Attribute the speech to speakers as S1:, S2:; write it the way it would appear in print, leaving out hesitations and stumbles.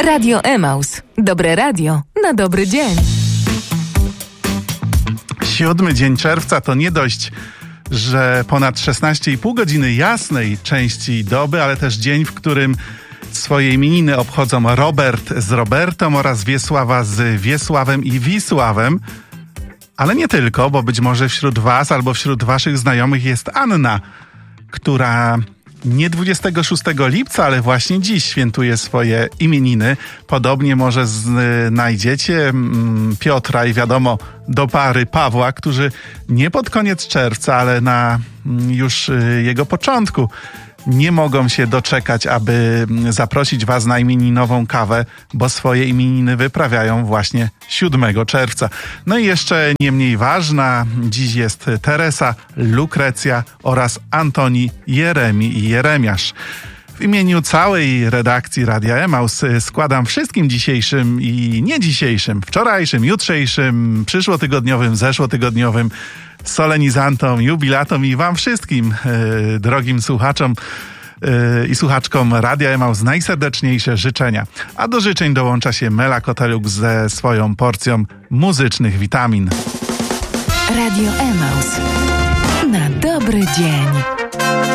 S1: Radio Emaus. Dobre radio na dobry dzień.
S2: 7 dzień czerwca to nie dość, że ponad 16,5 godziny jasnej części doby, ale też dzień, w którym swoje imieniny obchodzą Robert z Robertą oraz Wiesława z Wiesławem i Wisławem. Ale nie tylko, bo być może wśród was albo wśród waszych znajomych jest Anna, która nie 26 lipca, ale właśnie dziś świętuje swoje imieniny. Podobnie może znajdziecie Piotra i wiadomo do pary Pawła, którzy nie pod koniec czerwca, ale na już jego początku nie mogą się doczekać, aby zaprosić was na imieninową kawę, bo swoje imieniny wyprawiają właśnie 7 czerwca. No i jeszcze nie mniej ważna, dziś jest Teresa, Lukrecja oraz Antoni, Jeremi i Jeremiasz. W imieniu całej redakcji Radia Emaus składam wszystkim dzisiejszym i nie dzisiejszym, wczorajszym, jutrzejszym, przyszłotygodniowym, zeszłotygodniowym solenizantom, jubilatom i wam wszystkim, drogim słuchaczom i słuchaczkom Radia Emaus najserdeczniejsze życzenia. A do życzeń dołącza się Mela Koteluk ze swoją porcją muzycznych witamin.
S1: Radio Emaus. Na dobry dzień.